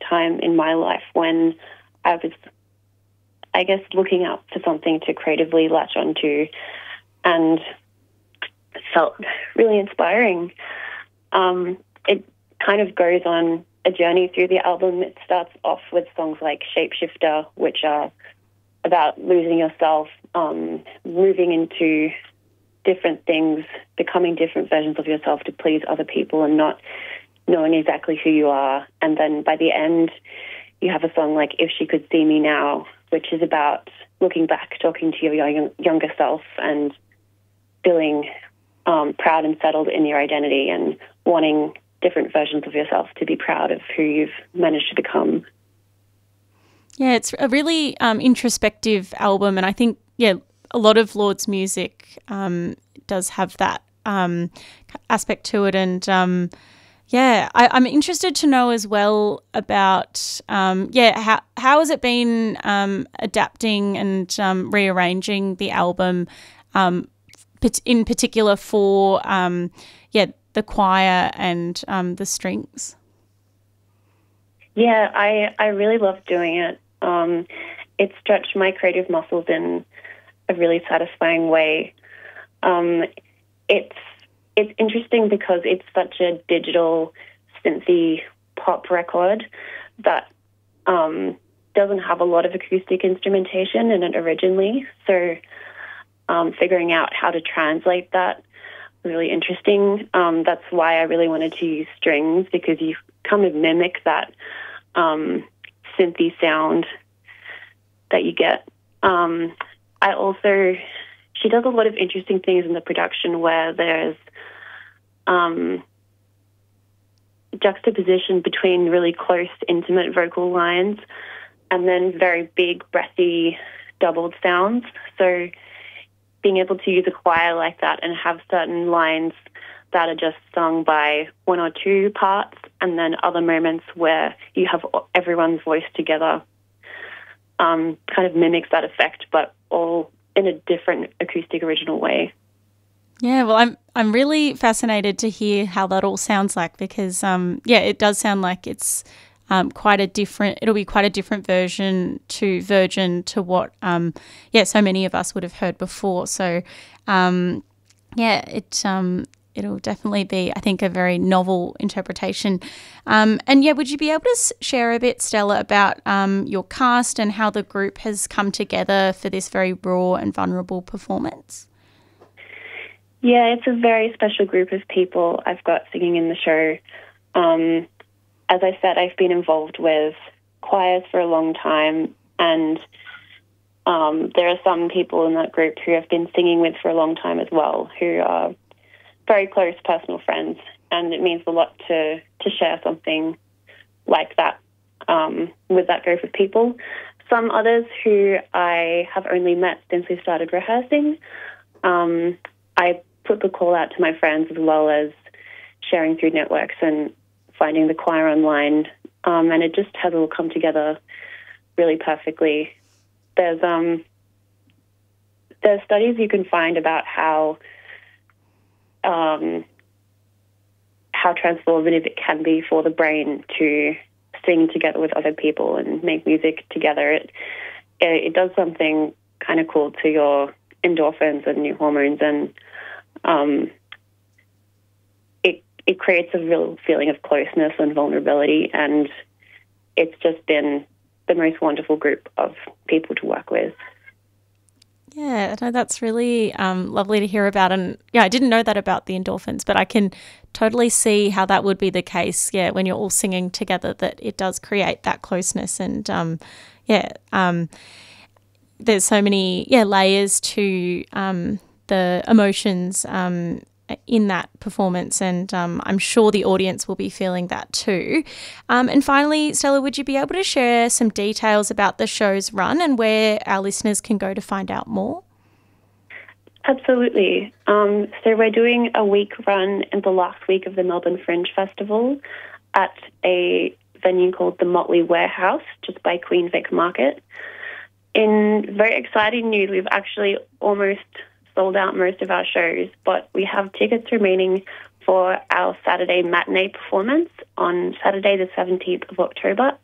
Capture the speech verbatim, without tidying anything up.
time in my life when I was, I guess, looking out for something to creatively latch onto, and it felt really inspiring. Um, it kind of goes on a journey through the album. It starts off with songs like Shapeshifter, which are about losing yourself, um, moving into different things, becoming different versions of yourself to please other people and not knowing exactly who you are. And then by the end, you have a song like If She Could See Me Now, which is about looking back, talking to your young, younger self and feeling um, proud and settled in your identity and wanting different versions of yourself to be proud of who you've managed to become. Yeah, it's a really um, introspective album, and I think, yeah, a lot of Lorde's music um, does have that um, aspect to it. And, um, yeah, I, I'm interested to know as well about, um, yeah, how how has it been um, adapting and um, rearranging the album, um, in particular for, um, yeah, the choir and um, the strings? Yeah, I, I really love doing it. Um, it stretched my creative muscles in a really satisfying way. Um, it's it's interesting because it's such a digital, synthy pop record that um, doesn't have a lot of acoustic instrumentation in it originally. So um, figuring out how to translate that was really interesting. Um, that's why I really wanted to use strings, because you kind of mimic that um, synthy sound that you get. Um, I also, she does a lot of interesting things in the production where there's um, juxtaposition between really close, intimate vocal lines and then very big, breathy, doubled sounds. So being able to use a choir like that and have certain lines that are just sung by one or two parts, and then other moments where you have everyone's voice together, um, kind of mimics that effect, but all in a different acoustic original way. Yeah, well, I'm I'm really fascinated to hear how that all sounds like, because um, yeah, it does sound like it's um, quite a different. It'll be quite a different version to Virgin to what um, yeah, so many of us would have heard before. So um, yeah, it um, it'll definitely be, I think, a very novel interpretation. Um, and yeah, would you be able to share a bit, Stella, about um, your cast and how the group has come together for this very raw and vulnerable performance? Yeah, it's a very special group of people I've got singing in the show. Um, as I said, I've been involved with choirs for a long time, and um, there are some people in that group who I've been singing with for a long time as well, who are very close personal friends, and it means a lot to, to share something like that um, with that group of people. Some others who I have only met since we started rehearsing, um, I put the call out to my friends as well as sharing through networks and finding the choir online, um, and it just has all come together really perfectly. There's um, there's studies you can find about how um, how transformative it can be for the brain to sing together with other people and make music together. It it, it does something kind of cool to your endorphins and new hormones, and um, it it creates a real feeling of closeness and vulnerability, and it's just been the most wonderful group of people to work with. Yeah, no, that's really um, lovely to hear about. And yeah, I didn't know that about the endorphins, but I can totally see how that would be the case. Yeah, when you're all singing together, that it does create that closeness. And um, yeah, um, there's so many yeah layers to um, the emotions um, in that performance, and um, I'm sure the audience will be feeling that too. Um, and finally, Stella, would you be able to share some details about the show's run and where our listeners can go to find out more? Absolutely. Um, so we're doing a week run in the last week of the Melbourne Fringe Festival at a venue called the Motley Warehouse, just by Queen Vic Market. In very exciting news, we've actually almost sold out most of our shows, but we have tickets remaining for our Saturday matinee performance on Saturday the seventeenth of October